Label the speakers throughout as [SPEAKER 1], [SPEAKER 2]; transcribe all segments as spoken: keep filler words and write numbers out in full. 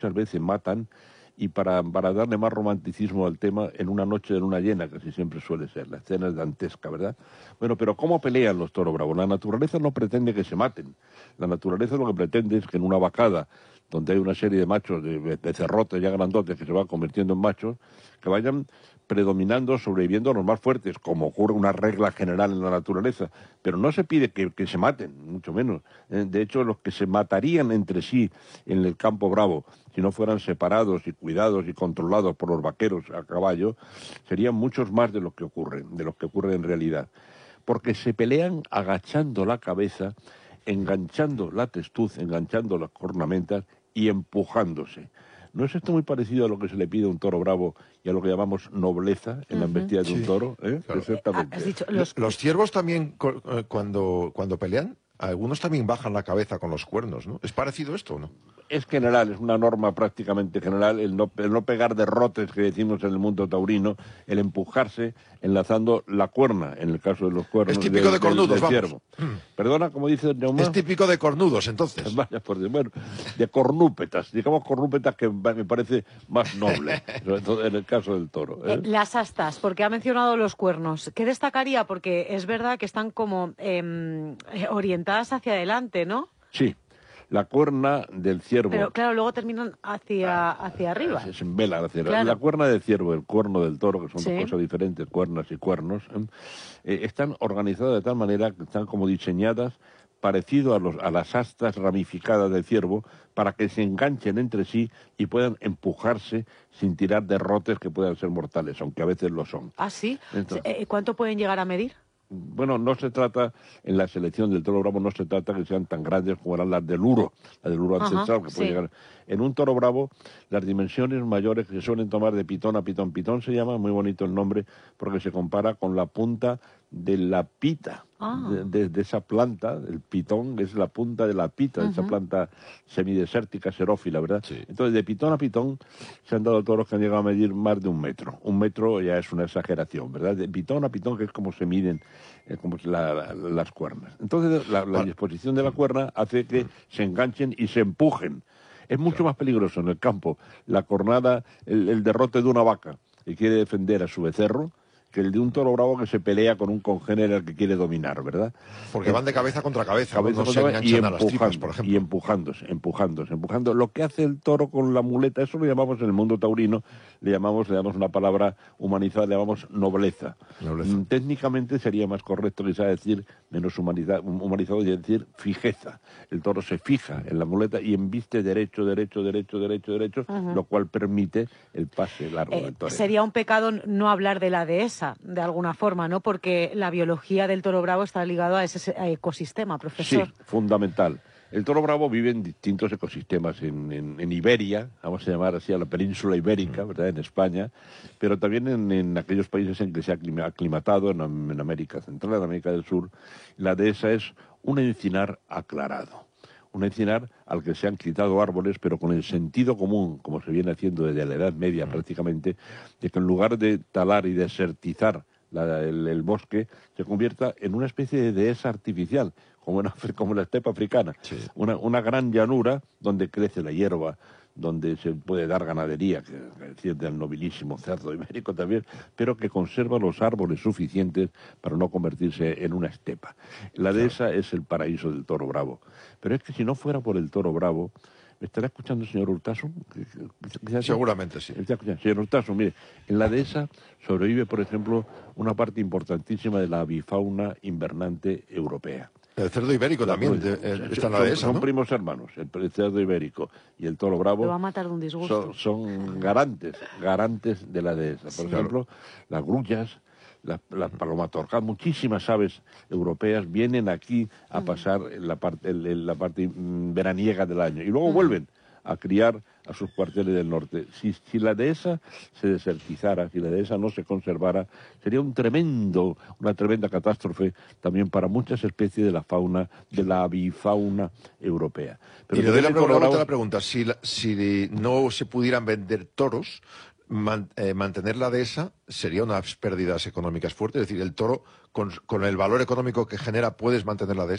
[SPEAKER 1] muchas veces matan y para, para darle más romanticismo al tema, en una noche de luna llena, que así siempre suele ser, la escena es dantesca, ¿verdad? Bueno, pero ¿cómo pelean los toros bravos? La naturaleza no pretende que se maten. La naturaleza lo que pretende es que en una vacada, donde hay una serie de machos, de becerrotes ya grandotes que se van convirtiendo en machos, que vayan predominando, sobreviviendo a los más fuertes, como ocurre una regla general en la naturaleza. Pero no se pide que, que se maten, mucho menos. Eh, de hecho, los que se matarían entre sí en el campo bravo, si no fueran separados y cuidados y controlados por los vaqueros a caballo, serían muchos más de los que ocurren, de los que ocurren en realidad. Porque se pelean agachando la cabeza, enganchando la testuz, enganchando las cornamentas y empujándose. ¿No es esto muy parecido a lo que se le pide a un toro bravo y a lo que llamamos nobleza en la embestida de un
[SPEAKER 2] Sí,
[SPEAKER 1] toro? ¿Eh?
[SPEAKER 2] claro.
[SPEAKER 1] Exactamente.
[SPEAKER 3] Has dicho,
[SPEAKER 2] Los,
[SPEAKER 3] los...
[SPEAKER 2] los ciervos también, cu- eh, cuando, cuando pelean, algunos también bajan la cabeza con los cuernos, ¿no? ¿Es parecido esto o no?
[SPEAKER 1] Es general, es una norma prácticamente general, el no, el no pegar derrotes que decimos en el mundo taurino, el empujarse enlazando la cuerna, en el caso de los cuernos
[SPEAKER 2] Es típico
[SPEAKER 1] del-
[SPEAKER 2] de cornudos,
[SPEAKER 1] del, del
[SPEAKER 2] vamos.
[SPEAKER 1] ciervo. Perdona, como dice Neumá.
[SPEAKER 2] Es típico de cornudos, entonces.
[SPEAKER 1] Vaya por Dios, bueno, de cornúpetas, digamos cornúpetas que me parece más noble, sobre todo en el caso del toro. ¿eh?
[SPEAKER 3] Eh, las astas, porque ha mencionado los cuernos. ¿Qué destacaría? Porque es verdad que están como eh, orientadas hacia adelante, ¿no?
[SPEAKER 1] Sí, la cuerna del ciervo.
[SPEAKER 3] Pero claro, luego terminan hacia, hacia arriba.
[SPEAKER 1] Se, se envela hacia arriba.
[SPEAKER 3] Claro.
[SPEAKER 1] La cuerna del ciervo, el cuerno del toro, que son
[SPEAKER 3] Sí.
[SPEAKER 1] dos cosas diferentes, cuernas y cuernos, ¿eh? Eh, están organizadas de tal manera que están como diseñadas parecido a, los, a las astas ramificadas del ciervo, para que se enganchen entre sí y puedan empujarse sin tirar derrotes que puedan ser mortales, aunque a veces lo son.
[SPEAKER 3] ¿Ah, sí?
[SPEAKER 1] Entonces-
[SPEAKER 3] Eh, ¿Cuánto pueden llegar a medir?
[SPEAKER 1] Bueno, no se trata, en la selección del toro bravo, no se trata que sean tan grandes como eran las del uro, las del uro
[SPEAKER 3] Ajá,
[SPEAKER 1] ancestral, que puede
[SPEAKER 3] sí.
[SPEAKER 1] llegar. En un toro bravo, las dimensiones mayores que se suelen tomar de pitón a pitón. Pitón se llama, muy bonito el nombre, porque se compara con la punta de la pita,
[SPEAKER 3] Ah.
[SPEAKER 1] de, de- de esa planta, el pitón es la punta de la pita, de esa
[SPEAKER 3] Ujú.
[SPEAKER 1] planta semidesértica, xerófila, ¿verdad?
[SPEAKER 2] Sí.
[SPEAKER 1] Entonces, de pitón a pitón se han dado toros que han llegado a medir más de un metro. Un metro ya es una exageración, ¿verdad? De pitón a pitón, que es como se miden eh, como la- la- las cuernas. Entonces, la, la
[SPEAKER 2] Vale.
[SPEAKER 1] disposición de la cuerna hace que se enganchen y se empujen. Es mucho más peligroso en el campo la cornada, el, el derrote de una vaca que quiere defender a su becerro, que el de un toro bravo que se pelea con un congénere al que quiere dominar, ¿verdad?
[SPEAKER 2] Porque van de cabeza contra cabeza,
[SPEAKER 1] Cabeza
[SPEAKER 2] no se
[SPEAKER 1] contra cabeza y
[SPEAKER 2] enganchan a las tripas,
[SPEAKER 1] empujando,
[SPEAKER 2] por
[SPEAKER 1] y
[SPEAKER 2] ejemplo.
[SPEAKER 1] empujándose, empujándose, empujando. Lo que hace el toro con la muleta, eso lo llamamos en el mundo taurino, le llamamos, le damos una palabra humanizada, le llamamos nobleza.
[SPEAKER 2] Nobleza.
[SPEAKER 1] Mm, Técnicamente sería más correcto quizá decir, menos humaniza- humanizado, y decir fijeza. El toro se fija en la muleta y embiste derecho, derecho, derecho, derecho, derecho, lo cual permite el pase largo
[SPEAKER 3] Eh,
[SPEAKER 1] del toro.
[SPEAKER 3] sería un pecado no hablar de la dehesa, de alguna forma, ¿no? Porque la biología del toro bravo está ligada a ese ecosistema,
[SPEAKER 1] Sí,
[SPEAKER 3] profesor.
[SPEAKER 1] fundamental. El toro bravo vive en distintos ecosistemas, en, en- en Iberia, vamos a llamar así a la península ibérica, ¿verdad?, en España, pero también en, en aquellos países en que se ha aclima- aclimatado, en, Am- en América Central, en América del Sur. La dehesa es un encinar aclarado, un encinar al que se han quitado árboles, pero con el sentido común, como se viene haciendo desde la Edad Media prácticamente, de que en lugar de talar y desertizar la- el, el bosque, se convierta en una especie de dehesa artificial, como en, Afri- como en la estepa africana.
[SPEAKER 2] Sí.
[SPEAKER 1] Una, una gran llanura donde crece la hierba, donde se puede dar ganadería, que que decir del nobilísimo cerdo ibérico también, pero que conserva los árboles suficientes para no convertirse en una estepa. La dehesa es el paraíso del toro bravo. Pero es que si no fuera por el toro bravo, ¿me estará escuchando el señor Hurtasun? Quizás-
[SPEAKER 2] Seguramente sí.
[SPEAKER 1] Está escuchando. Señor Hurtasun, mire, en la dehesa sobrevive, por ejemplo, una parte importantísima de la avifauna invernante europea.
[SPEAKER 2] El cerdo ibérico también de- eh, está en la
[SPEAKER 1] Son-
[SPEAKER 2] dehesa,
[SPEAKER 1] Son
[SPEAKER 2] ¿no?
[SPEAKER 1] primos hermanos, el, el cerdo ibérico y el toro bravo.
[SPEAKER 3] Lo va a matar de un disgusto.
[SPEAKER 1] Son, son garantes, garantes de la dehesa. Por
[SPEAKER 3] Sí.
[SPEAKER 1] ejemplo, las grullas, las, las palomatorjas, muchísimas aves europeas vienen aquí a pasar en la parte, en- en la parte mm, veraniega del año y luego vuelven a criar a sus cuarteles del norte. Si, si la dehesa se desertizara, si la dehesa no se conservara, sería un tremendo, una tremenda catástrofe también para muchas especies de la fauna, de la avifauna europea.
[SPEAKER 2] Y le doy la,
[SPEAKER 1] también el
[SPEAKER 2] pre-
[SPEAKER 1] toro
[SPEAKER 2] la
[SPEAKER 1] bravo-
[SPEAKER 2] otra pregunta. Si, la- si no se pudieran vender toros, man- eh, mantener la dehesa sería unas pérdidas económicas fuertes. Es decir, el toro, con, con el valor económico que genera, ¿puedes mantener la dehesa?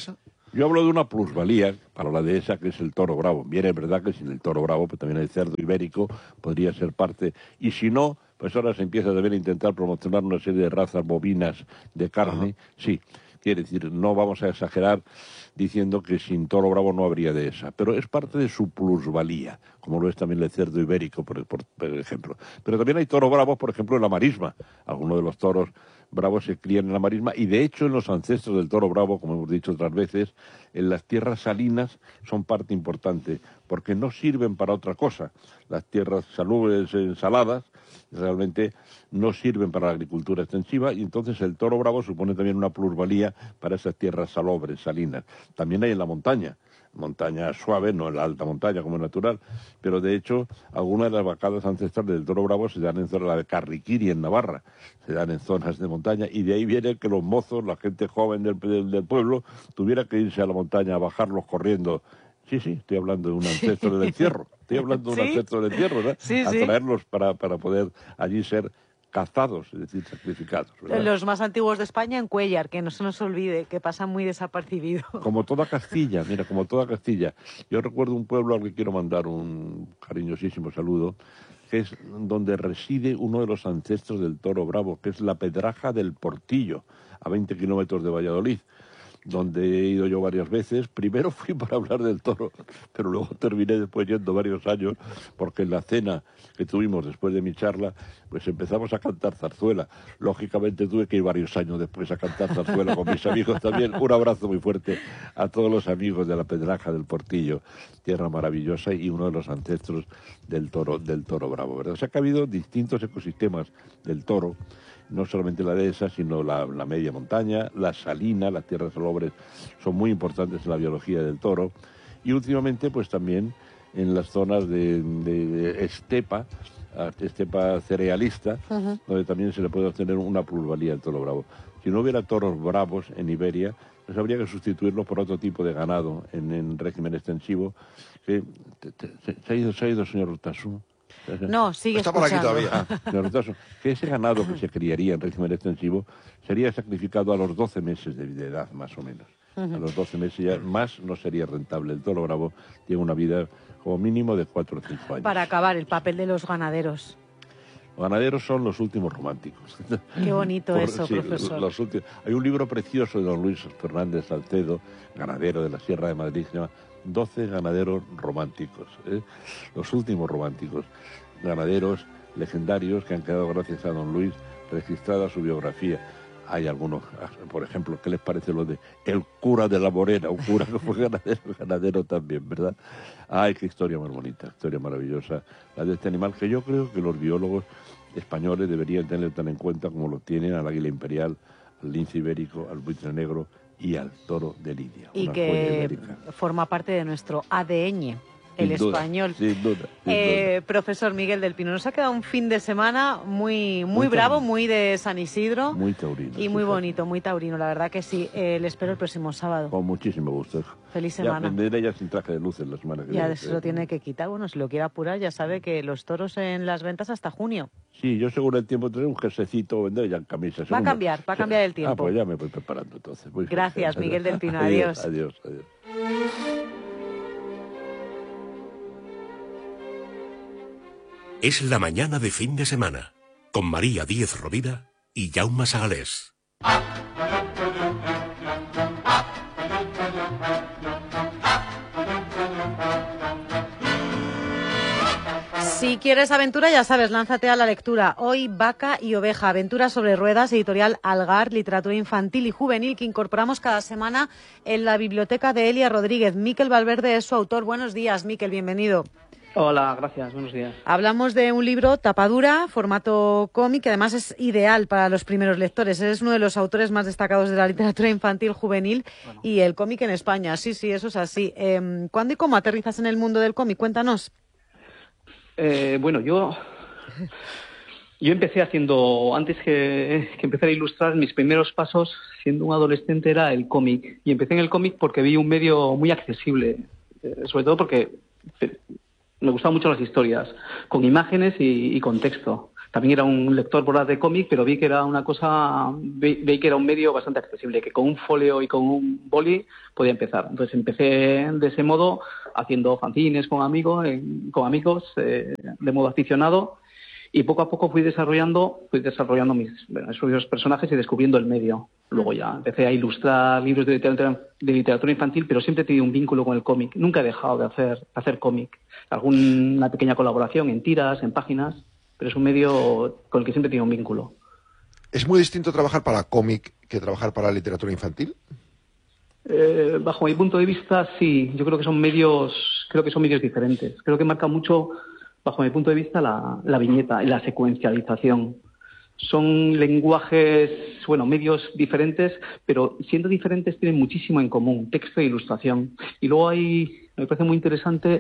[SPEAKER 1] Yo hablo de una plusvalía para la dehesa, que es el toro bravo. Bien, es verdad que sin el toro bravo, pues también el cerdo ibérico podría ser parte. Y si no, pues ahora se empieza también a intentar promocionar una serie de razas bovinas de carne. Ajá. Sí, quiere decir, no vamos a exagerar diciendo que sin toro bravo no habría dehesa, pero es parte de su plusvalía, como lo es también el cerdo ibérico, por, por, por ejemplo. Pero también hay toros bravos, por ejemplo, en la marisma. Algunos de los toros bravos se crían en la marisma, y de hecho en los ancestros del toro bravo, como hemos dicho otras veces, en las tierras salinas son parte importante, porque no sirven para otra cosa. Las tierras salubres, saladas, realmente no sirven para la agricultura extensiva, y entonces el toro bravo supone también una plusvalía para esas tierras salobres, salinas. También hay en la montaña, montaña suave, no en la alta montaña como es natural, pero de hecho algunas de las vacadas ancestrales del toro bravo se dan en zona la de Carriquiri, en Navarra, se dan en zonas de montaña, y de ahí viene que los mozos, la gente joven del, del, del pueblo, tuviera que irse a la montaña a bajarlos corriendo. Sí, sí, estoy hablando de un ancestro del encierro, estoy hablando de un ¿Sí? ancestro del encierro, ¿no?
[SPEAKER 3] Sí,
[SPEAKER 1] a
[SPEAKER 3] sí.
[SPEAKER 1] traerlos para, para poder allí ser cazados, es decir, sacrificados, ¿verdad?
[SPEAKER 3] Los más antiguos de España en Cuéllar, que no se nos olvide, que pasa muy desapercibido.
[SPEAKER 1] Como toda Castilla, mira, como toda Castilla. Yo recuerdo un pueblo al que quiero mandar un cariñosísimo saludo, que es donde reside uno de los ancestros del toro bravo, que es la Pedraja del Portillo, a veinte kilómetros de Valladolid, donde he ido yo varias veces. Primero fui para hablar del toro, pero luego terminé después yendo varios años, porque en la cena que tuvimos después de mi charla, pues empezamos a cantar zarzuela. Lógicamente tuve que ir varios años después a cantar zarzuela con mis amigos también. Un abrazo muy fuerte a todos los amigos de la Pedraja del Portillo, tierra maravillosa y uno de los ancestros del toro, del toro bravo, ¿verdad? O sea que ha habido distintos ecosistemas del toro, no solamente la dehesa, sino la, la media montaña, la salina, las tierras salobres son muy importantes en la biología del toro, y últimamente pues también en las zonas de, de, de estepa, estepa cerealista, uh-huh. donde también se le puede obtener una plusvalía del toro bravo. Si no hubiera toros bravos en Iberia, pues habría que sustituirlos por otro tipo de ganado en, en régimen extensivo. Que, te, te, se, ha ido, se ha ido, señor Urtasun.
[SPEAKER 3] No, sigue
[SPEAKER 2] Está
[SPEAKER 3] escuchando.
[SPEAKER 2] por aquí todavía.
[SPEAKER 1] Ah, señor Urtasun, que ese ganado que se criaría en régimen extensivo sería sacrificado a los doce meses de, de edad, más o menos. Uh-huh. A los doce meses ya más no sería rentable. El toro bravo tiene una vida como mínimo de cuatro o cinco años.
[SPEAKER 3] Para acabar, el papel de los ganaderos.
[SPEAKER 1] Los ganaderos son los últimos románticos.
[SPEAKER 3] Qué bonito Por, eso,
[SPEAKER 1] sí,
[SPEAKER 3] profesor.
[SPEAKER 1] Los últimos. Hay un libro precioso de don Luis Fernández Salcedo, ganadero de la Sierra de Madrid, que se llama doce ganaderos románticos. ¿eh? Los últimos románticos. Ganaderos legendarios que han quedado, gracias a don Luis, registrada su biografía. Hay algunos, por ejemplo, ¿qué les parece lo de el cura de la Morena? Un cura que fue ganadero, ganadero también, ¿verdad? Ay, qué historia más bonita, historia maravillosa, la de este animal, que yo creo que los biólogos españoles deberían tener tan en cuenta como lo tienen al águila imperial, al lince ibérico, al buitre negro y al toro de Lidia.
[SPEAKER 3] Y que forma parte de nuestro A D N. El
[SPEAKER 1] sin duda,
[SPEAKER 3] español.
[SPEAKER 1] Sin duda, sin
[SPEAKER 3] eh,
[SPEAKER 1] duda.
[SPEAKER 3] Profesor Miguel del Pino, nos ha quedado un fin de semana muy, muy, muy bravo, taurino. Muy de San Isidro.
[SPEAKER 1] Muy taurino.
[SPEAKER 3] Y muy bonito, muy taurino, la verdad que sí. Eh, le espero el próximo sábado.
[SPEAKER 1] Con muchísimo gusto.
[SPEAKER 3] Feliz semana.
[SPEAKER 1] Ya vendré ya sin traje de luces la semana que
[SPEAKER 3] ya
[SPEAKER 1] viene.
[SPEAKER 3] Ya se lo tiene que quitar. Bueno, si lo quiere apurar, ya sabe que los toros en las ventas hasta junio.
[SPEAKER 1] Sí, yo según el tiempo tendré un jerseycito, vendré ya en camisa.
[SPEAKER 3] Va a cambiar, va a cambiar el tiempo.
[SPEAKER 1] Ah, pues ya me voy preparando entonces. Muy
[SPEAKER 3] Gracias,
[SPEAKER 1] feliz.
[SPEAKER 3] Miguel del Pino. Adiós.
[SPEAKER 1] Adiós, adiós.
[SPEAKER 4] Es la mañana de fin de semana, con María Díez Rovira y Jaume Sagalés.
[SPEAKER 3] Si quieres aventura, ya sabes, lánzate a la lectura. Hoy, Vaca y Oveja, aventura sobre ruedas, editorial Algar, literatura infantil y juvenil que incorporamos cada semana en la biblioteca de Elia Rodríguez. Miquel Valverde es su autor. Buenos días, Miquel, bienvenido.
[SPEAKER 5] Hola, gracias, buenos días.
[SPEAKER 3] Hablamos de un libro tapadura, formato cómic, que además es ideal para los primeros lectores. Eres uno de los autores más destacados de la literatura infantil juvenil bueno. y el cómic en España. Sí, sí, eso es así. Eh, ¿Cuándo y cómo aterrizas en el mundo del cómic? Cuéntanos.
[SPEAKER 5] Eh, bueno, yo yo empecé haciendo, antes que, que empezar a ilustrar, mis primeros pasos siendo un adolescente era el cómic. Y empecé en el cómic porque vi un medio muy accesible, eh, sobre todo porque me gustaban mucho las historias, con imágenes y, y con texto. también era un lector voraz de cómic, pero vi que era una cosa, vi, vi que era un medio bastante accesible, que con un folio y con un boli podía empezar. Entonces empecé de ese modo, haciendo fanzines con amigos, en, con amigos eh, de modo aficionado, y poco a poco fui desarrollando, fui desarrollando mis, bueno, esos personajes y descubriendo el medio. Luego ya empecé a ilustrar libros de literatura, de literatura infantil, pero siempre he tenido un vínculo con el cómic. Nunca he dejado de hacer, hacer cómic. Alguna pequeña colaboración en tiras, en páginas, pero es un medio con el que siempre he tenido un vínculo.
[SPEAKER 2] ¿Es muy distinto trabajar para cómic que trabajar para literatura infantil?
[SPEAKER 5] Eh, bajo mi punto de vista, sí. Yo creo que son medios, creo que son medios diferentes. Creo que marca mucho, bajo mi punto de vista, la, la viñeta y la secuencialización. Son lenguajes, bueno, medios diferentes, pero siendo diferentes tienen muchísimo en común, texto e ilustración. Y luego hay, me parece muy interesante,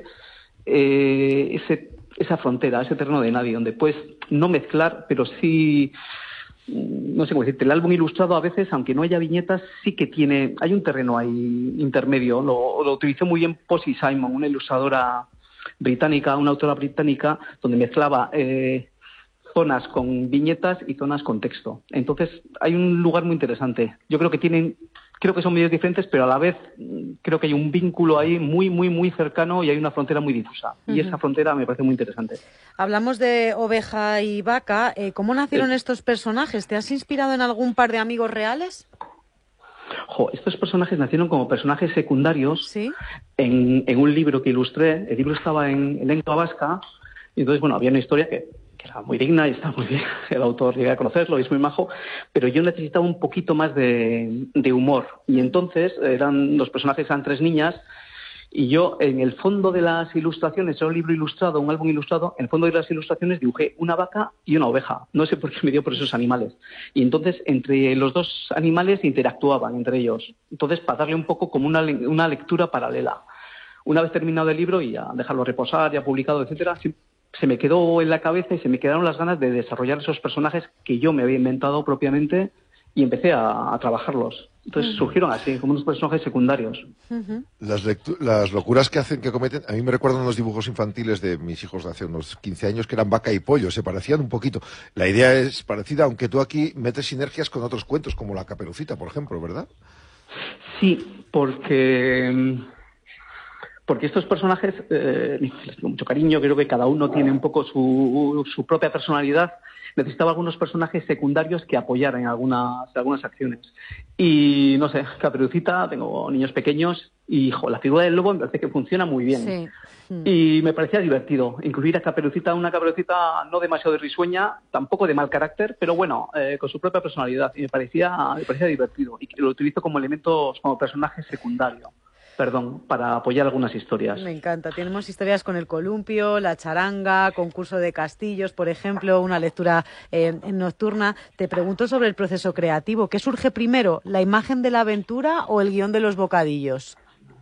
[SPEAKER 5] eh, ese, esa frontera, ese terreno de nadie, donde puedes no mezclar, pero sí, no sé cómo decirte, el álbum ilustrado a veces, aunque no haya viñetas, sí que tiene, hay un terreno ahí intermedio. Lo, lo utilizó muy bien Posy Simon, una ilustradora británica, una autora británica, donde mezclaba eh, zonas con viñetas y zonas con texto. Entonces, hay un lugar muy interesante. Yo creo que tienen, creo que son medios diferentes, pero a la vez creo que hay un vínculo ahí muy, muy, muy cercano y hay una frontera muy difusa. Uh-huh. Y esa frontera me parece muy interesante.
[SPEAKER 3] Hablamos de Oveja y Vaca. Eh, ¿Cómo nacieron eh. estos personajes? ¿Te has inspirado en algún par de amigos reales?
[SPEAKER 5] Jo, estos personajes nacieron como personajes secundarios.
[SPEAKER 3] ¿Sí?
[SPEAKER 5] en, en un libro que ilustré. El libro estaba en, en lengua vasca, y entonces, bueno, había una historia que, que era muy digna y estaba muy bien. El autor llegué a conocerlo y es muy majo, pero yo necesitaba un poquito más de, de humor. Y entonces eran los personajes eran tres niñas, y yo en el fondo de las ilustraciones, era un libro ilustrado, un álbum ilustrado, en el fondo de las ilustraciones dibujé una vaca y una oveja. No sé por qué me dio por esos animales. Y entonces entre los dos animales interactuaban entre ellos. Entonces, para darle un poco como una, una lectura paralela. Una vez terminado el libro y ya dejarlo reposar, ya publicado, etcétera, se me quedó en la cabeza y se me quedaron las ganas de desarrollar esos personajes que yo me había inventado propiamente, y empecé a, a trabajarlos. Entonces uh-huh. surgieron así, como unos personajes secundarios.
[SPEAKER 2] Uh-huh. Las, lectu- las locuras que hacen, que cometen, a mí me recuerdan los dibujos infantiles de mis hijos de hace unos quince años, que eran Vaca y Pollo, se parecían un poquito. La idea es parecida, aunque tú aquí metes sinergias con otros cuentos, como La Caperucita, por ejemplo, ¿verdad?
[SPEAKER 5] Sí, porque... Porque estos personajes, eh, les tengo mucho cariño, creo que cada uno tiene un poco su, su propia personalidad. Necesitaba algunos personajes secundarios que apoyaran en algunas, algunas acciones. Y, no sé, Caperucita, tengo niños pequeños, y jo, la figura del lobo me parece que funciona muy bien.
[SPEAKER 3] Sí.
[SPEAKER 5] Y me parecía divertido incluir a Caperucita, una Caperucita no demasiado risueña, tampoco de mal carácter, pero bueno, eh, con su propia personalidad. Y me parecía, me parecía divertido. Y lo utilizo como elementos, como personaje secundario. Perdón, para apoyar algunas historias.
[SPEAKER 3] Me encanta. Tenemos historias con el columpio, la charanga, concurso de castillos, por ejemplo, una lectura eh, nocturna. Te pregunto sobre el proceso creativo. ¿Qué surge primero, la imagen de la aventura o el guión de los bocadillos?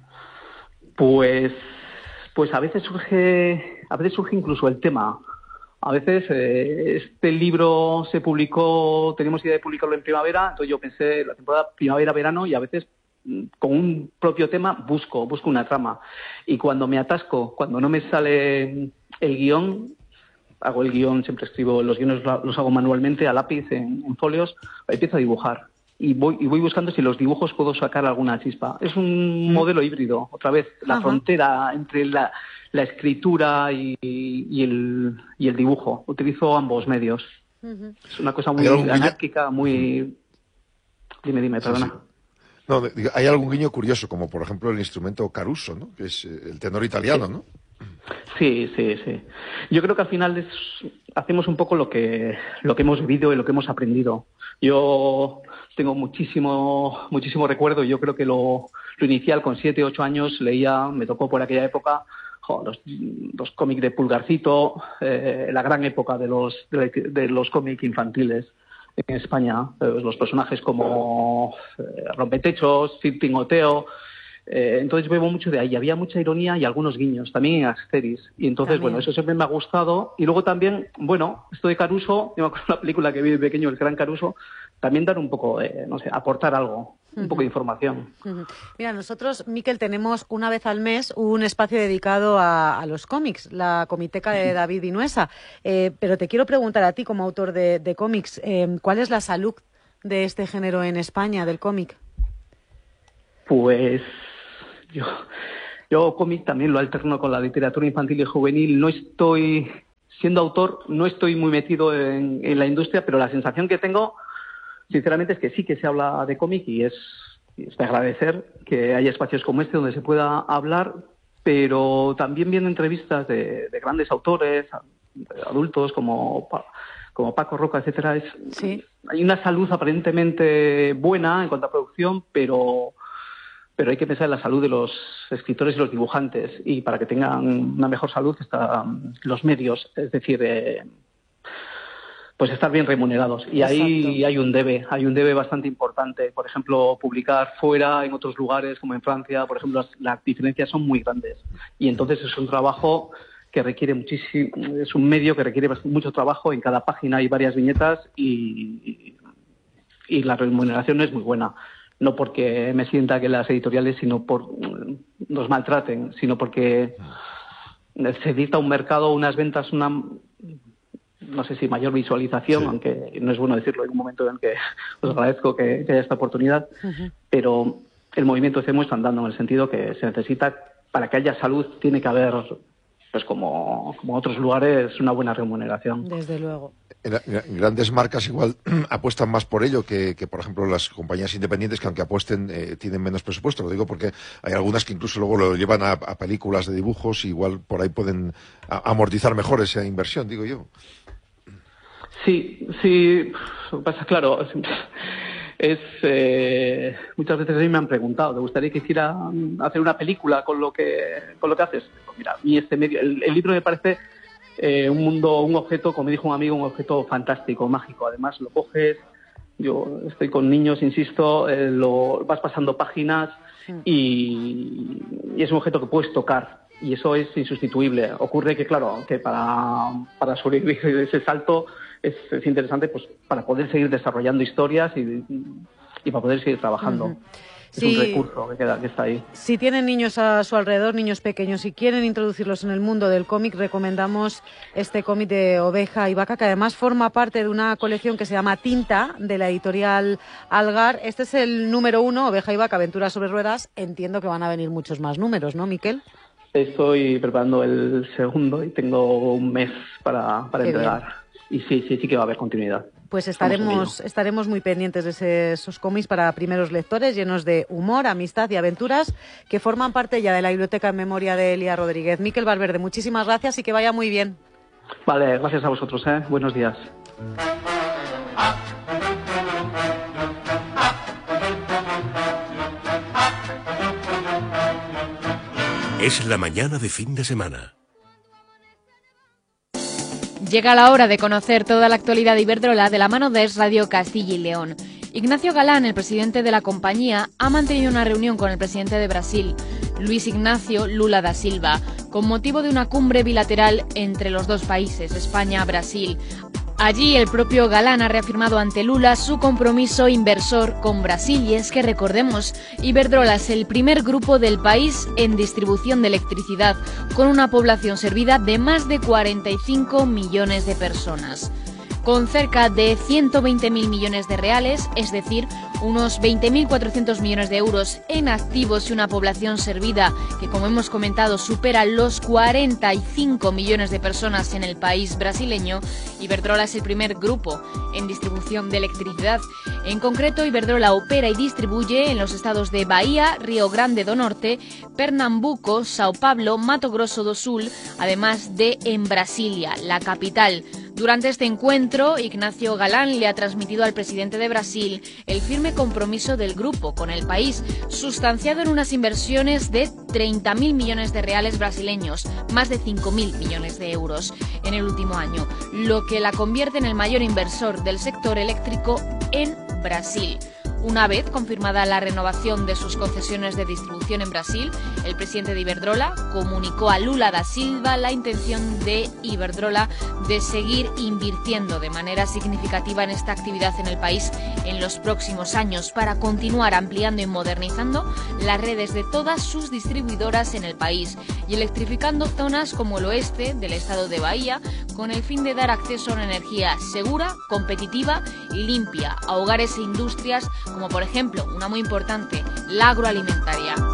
[SPEAKER 5] Pues, pues a veces surge, a veces surge incluso el tema. A veces eh, este libro se publicó, teníamos idea de publicarlo en primavera, entonces yo pensé la temporada primavera-verano, y a veces con un propio tema busco, busco una trama. Y cuando me atasco, cuando no me sale el guión, hago el guión, siempre escribo, los guiones los hago manualmente a lápiz en, en folios, empiezo a dibujar. Y voy, y voy buscando si los dibujos puedo sacar alguna chispa. Es un modelo híbrido, otra vez, la Ajá. frontera entre la, la escritura y, y, el, y el dibujo. Utilizo ambos medios. Uh-huh. Es una cosa muy anárquica, muy... Dime, dime, perdona. Sí, sí.
[SPEAKER 2] No, hay algún guiño curioso, como por ejemplo el instrumento caruso, ¿no? Que es el tenor italiano, ¿no?
[SPEAKER 5] Sí, sí, sí. Yo creo que al final es, hacemos un poco lo que lo que hemos vivido y lo que hemos aprendido. Yo tengo muchísimo muchísimo recuerdo. Yo creo que lo, lo inicial con siete, ocho años leía, me tocó por aquella época jo, los, los cómics de Pulgarcito, eh, la gran época de los de, de los cómics infantiles en España, pues los personajes como eh, Rompetechos, Cid Timoteo, eh, entonces bebo mucho de ahí. Había mucha ironía y algunos guiños, también en Asterix, y entonces, también. Bueno, eso siempre me ha gustado. Y luego también, bueno, esto de Caruso, yo me acuerdo de una película que vi de pequeño, El Gran Caruso, también dar un poco, eh, no sé, aportar algo, un poco de información.
[SPEAKER 3] Uh-huh. Mira, nosotros, Miquel, tenemos una vez al mes un espacio dedicado a, a los cómics, la comiteca de David Vinuesa. Eh, pero te quiero preguntar a ti, como autor de, de cómics, eh, ¿cuál es la salud de este género en España, del cómic?
[SPEAKER 5] Pues yo, yo cómic también lo alterno con la literatura infantil y juvenil. No estoy, siendo autor, no estoy muy metido en, en la industria, pero la sensación que tengo, sinceramente, es que sí que se habla de cómic y es, es de agradecer que haya espacios como este donde se pueda hablar, pero también viendo entrevistas de, de grandes autores, adultos como, como Paco Roca, etcétera. Es,
[SPEAKER 3] sí.
[SPEAKER 5] Hay una salud aparentemente buena en cuanto a producción, pero, pero hay que pensar en la salud de los escritores y los dibujantes, y para que tengan una mejor salud están los medios, es decir, eh, pues estar bien remunerados. Y
[SPEAKER 3] Exacto.
[SPEAKER 5] ahí hay un debe, hay un debe bastante importante. Por ejemplo, publicar fuera, en otros lugares, como en Francia, por ejemplo, las, las diferencias son muy grandes. Y entonces es un trabajo que requiere muchísimo, es un medio que requiere mucho trabajo. En cada página hay varias viñetas y, y la remuneración es muy buena. No porque me sienta que las editoriales sino por nos maltraten, sino porque se dicta un mercado, unas ventas, una... no sé si mayor visualización, sí. Aunque no es bueno decirlo en un momento en que os agradezco que, que haya esta oportunidad, uh-huh. Pero el movimiento C M O está andando en el sentido que se necesita, para que haya salud, tiene que haber, pues como, como otros lugares, una buena remuneración.
[SPEAKER 3] Desde luego.
[SPEAKER 2] Grandes marcas igual apuestan más por ello que, que, por ejemplo, las compañías independientes, que aunque apuesten eh, tienen menos presupuesto. Lo digo porque hay algunas que incluso luego lo llevan a, a películas de dibujos y igual por ahí pueden a, amortizar mejor esa inversión, digo yo.
[SPEAKER 5] Sí, sí, pasa claro. Es eh, muchas veces a mí me han preguntado, ¿te gustaría que hiciera hacer una película con lo que con lo que haces? Pues mira, a mí este medio, el, el libro me parece eh, un mundo, un objeto, como me dijo un amigo, un objeto fantástico, mágico. Además lo coges, yo estoy con niños, insisto, eh, lo vas pasando páginas y, y es un objeto que puedes tocar. Y eso es insustituible. Ocurre que, claro, que para, para sobrevivir ese salto es, es interesante, pues para poder seguir desarrollando historias y, y para poder seguir trabajando. Uh-huh. Es sí, un recurso que, queda, que está ahí.
[SPEAKER 3] Si tienen niños a su alrededor, niños pequeños, y quieren introducirlos en el mundo del cómic, recomendamos este cómic de Oveja y Vaca, que además forma parte de una colección que se llama Tinta, de la editorial Algar. Este es el número uno, Oveja y Vaca, Aventuras sobre Ruedas. Entiendo que van a venir muchos más números, ¿no, Miquel?
[SPEAKER 5] Estoy preparando el segundo y tengo un mes para, para entregar. Bien. Y sí, sí, sí que va a haber continuidad.
[SPEAKER 3] Pues estaremos, estaremos muy pendientes de ese, esos cómics para primeros lectores, llenos de humor, amistad y aventuras, que forman parte ya de la biblioteca en memoria de Elia Rodríguez. Miquel Valverde, muchísimas gracias y que vaya muy bien.
[SPEAKER 5] Vale, gracias a vosotros, ¿eh? Buenos días.
[SPEAKER 4] Es la mañana de fin de semana.
[SPEAKER 6] Llega la hora de conocer toda la actualidad de Iberdrola de la mano de Es Radio Castilla y León. Ignacio Galán, el presidente de la compañía, ha mantenido una reunión con el presidente de Brasil, Luis Ignacio Lula da Silva, con motivo de una cumbre bilateral entre los dos países, España-Brasil. Allí el propio Galán ha reafirmado ante Lula su compromiso inversor con Brasil, y es que recordemos, Iberdrola es el primer grupo del país en distribución de electricidad, con una población servida de más de cuarenta y cinco millones de personas. Con cerca de ciento veinte mil millones de reales, es decir, unos veinte mil cuatrocientos millones de euros en activos y una población servida que, como hemos comentado, supera los cuarenta y cinco millones de personas en el país brasileño, Iberdrola es el primer grupo en distribución de electricidad. En concreto, Iberdrola opera y distribuye en los estados de Bahía, Río Grande do Norte, Pernambuco, Sao Paulo, Mato Grosso do Sul, además de en Brasilia, la capital. Durante este encuentro, Ignacio Galán le ha transmitido al presidente de Brasil el firme compromiso del grupo con el país, sustanciado en unas inversiones de treinta mil millones de reales brasileños, más de cinco mil millones de euros en el último año, lo que la convierte en el mayor inversor del sector eléctrico en Brasil. Una vez confirmada la renovación de sus concesiones de distribución en Brasil, el presidente de Iberdrola comunicó a Lula da Silva la intención de Iberdrola de seguir invirtiendo de manera significativa en esta actividad en el país en los próximos años para continuar ampliando y modernizando las redes de todas sus distribuidoras en el país y electrificando zonas como el oeste del estado de Bahía con el fin de dar acceso a una energía segura, competitiva y limpia a hogares e industrias como por ejemplo, una muy importante, la agroalimentaria.